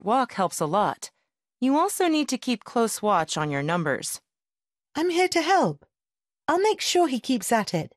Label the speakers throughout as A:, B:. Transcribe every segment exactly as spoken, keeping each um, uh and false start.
A: walk helps a lot. You also need to keep close watch on your numbers.
B: I'm here to help. I'll make sure he keeps at it.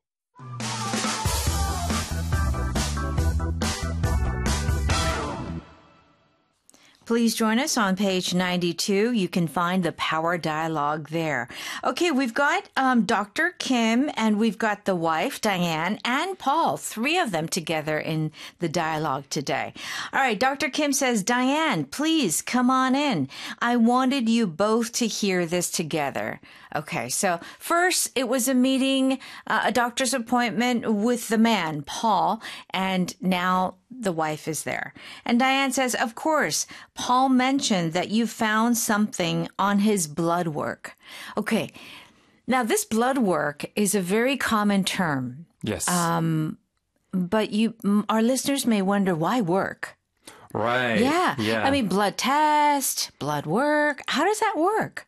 C: Please join us on page ninety-two. You can find the power dialogue there. Okay, we've got um, Doctor Kim and we've got the wife, Diane, and Paul, three of them together in the dialogue today. All right, Doctor Kim says, Diane, please come on in. I wanted you both to hear this together. Okay, so first it was a meeting, uh, a doctor's appointment with the man, Paul, and now the wife is there. And Diane says, of course, Paul mentioned that you found something on his blood work. Okay, now this blood work is a very common term.
D: Yes.
C: Um, but you, our listeners may wonder, why work?
D: Right.
C: Yeah.
D: Yeah.
C: I mean, blood test, blood work. How does that work?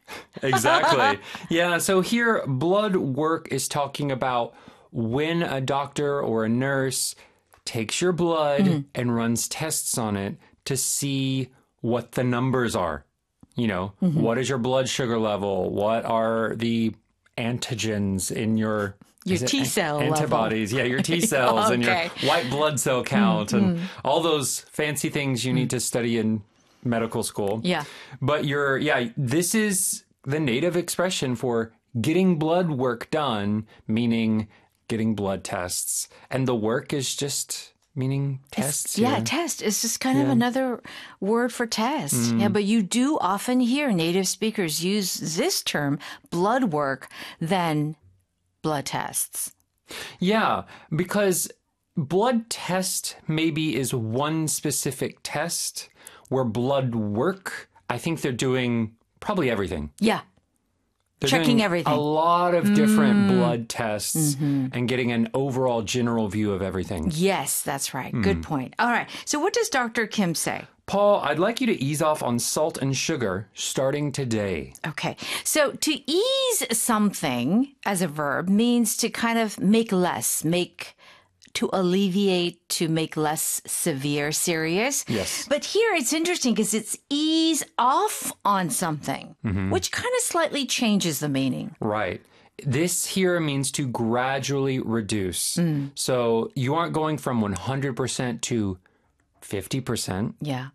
D: Exactly. Yeah. So here, blood work is talking about when a doctor or a nurse takes your blood mm. and runs tests on it to see what the numbers are. You know, mm-hmm. what is your blood sugar level? What are the antigens in your
C: your T cell
D: antibodies?
C: Level.
D: Yeah, your T cells
C: okay.
D: and your white blood cell count
C: mm-hmm.
D: and all those fancy things you mm. need to study in medical school.
C: Yeah.
D: But you're, yeah, this is the native expression for getting blood work done, meaning getting blood tests. And the work is just meaning tests.
C: It's, yeah, test. It's just kind yeah. of another word for test. Mm. Yeah, but you do often hear native speakers use this term, blood work, than blood tests.
D: Yeah, because blood test maybe is one specific test, where blood work, I think they're doing probably everything.
C: Yeah.
D: They're
C: Checking
D: doing
C: everything.
D: A lot of different
C: mm.
D: blood tests mm-hmm. and getting an overall general view of everything.
C: Yes, that's right. Mm. Good point. All right. So what does Doctor Kim say?
D: Paul, I'd like you to ease off on salt and sugar starting today.
C: Okay. So to ease something as a verb means to kind of make less, make to alleviate, to make less severe, serious.
D: Yes.
C: But here it's interesting because it's ease off on something, mm-hmm. which kind of slightly changes the meaning.
D: Right. This here means to gradually reduce. Mm. So you aren't going from one hundred percent to fifty percent.
C: Yeah.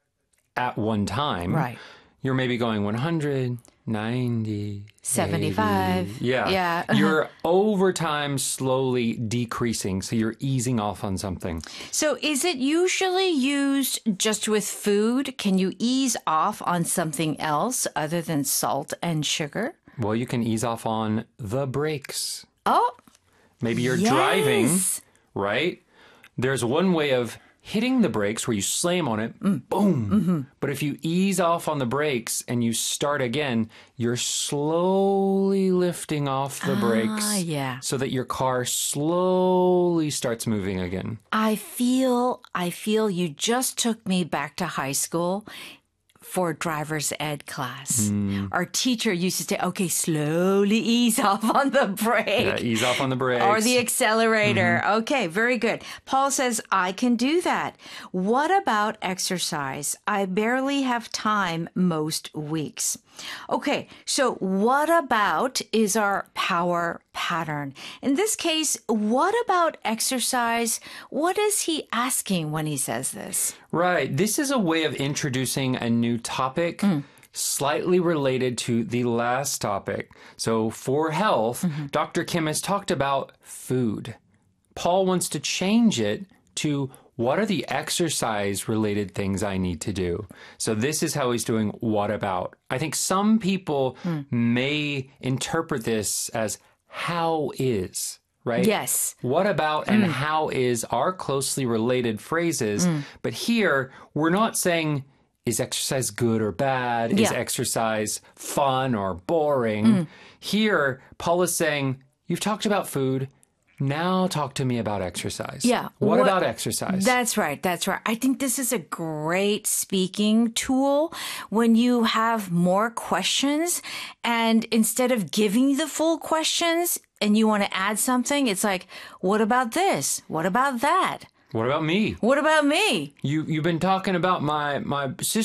D: At one time.
C: Right.
D: You're maybe going one hundred, ninety,
C: seventy-five.
D: eighty. Yeah.
C: Yeah.
D: You're over time slowly decreasing. So you're easing off on something.
C: So is it usually used just with food? Can you ease off on something else other than salt and sugar?
D: Well, you can ease off on the brakes.
C: Oh.
D: Maybe you're
C: yes.
D: driving, right? There's one way of hitting the brakes where you slam on it, mm. boom. Mm-hmm. But if you ease off on the brakes and you start again, you're slowly lifting off the
C: ah,
D: brakes
C: yeah.
D: so that your car slowly starts moving again.
C: I feel, I feel you just took me back to high school for driver's ed class. Mm. Our teacher used to say, okay, slowly ease off on the brake.
D: Yeah, ease off on the brakes.
C: Or the accelerator.
D: Mm-hmm.
C: Okay, very good. Paul says, I can do that. What about exercise? I barely have time most weeks. Okay, so what about is our power pattern. In this case, what about exercise? What is he asking when he says this?
D: Right. This is a way of introducing a new topic, mm. slightly related to the last topic. So for health, mm-hmm. Doctor Kim has talked about food. Paul wants to change it to what are the exercise-related things I need to do? So this is how he's doing what about. I think some people mm. may interpret this as how is, right?
C: Yes.
D: What about and
C: mm.
D: how is are closely related phrases. Mm. But here, we're not saying, is exercise good or bad?
C: Yeah.
D: Is exercise fun or boring? Mm. Here, Paul is saying, you've talked about food. Now talk to me about exercise.
C: Yeah.
D: What, what about exercise?
C: That's right. That's right. I think this is a great speaking tool when you have more questions and instead of giving the full questions and you want to add something, it's like, what about this? What about that?
D: What about me?
C: What about me?
D: You you've been talking about my my sister